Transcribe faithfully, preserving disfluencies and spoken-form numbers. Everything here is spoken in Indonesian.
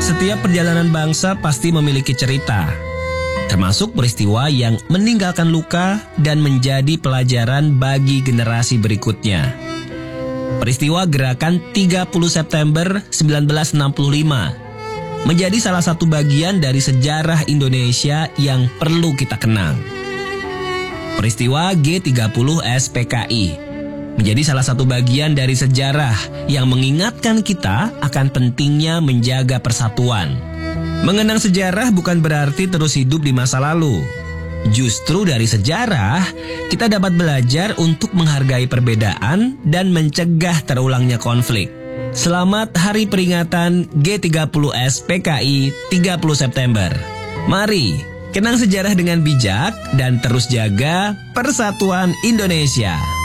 Setiap perjalanan bangsa pasti memiliki cerita, termasuk peristiwa yang meninggalkan luka dan menjadi pelajaran bagi generasi berikutnya. Peristiwa Gerakan tiga puluh September seribu sembilan ratus enam puluh lima menjadi salah satu bagian dari sejarah Indonesia yang perlu kita kenang. Peristiwa G tiga puluh S P K I menjadi salah satu bagian dari sejarah yang mengingatkan kita akan pentingnya menjaga persatuan. Mengenang sejarah bukan berarti terus hidup di masa lalu. Justru dari sejarah, kita dapat belajar untuk menghargai perbedaan dan mencegah terulangnya konflik. Selamat Hari Peringatan G tiga puluh S P K I tiga puluh September. Mari, kenang sejarah dengan bijak dan terus jaga persatuan Indonesia.